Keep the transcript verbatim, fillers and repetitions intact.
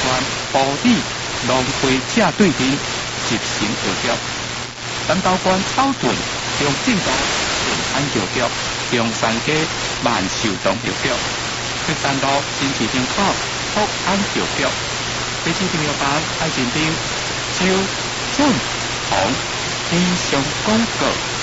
暴力浪费车对面执行摇脚。南投县草屯向进度顺安摇脚，向山街万寿洞摇脚，去山路新市町口福安摇脚。第四张药板爱情町、周、准、红以上广告。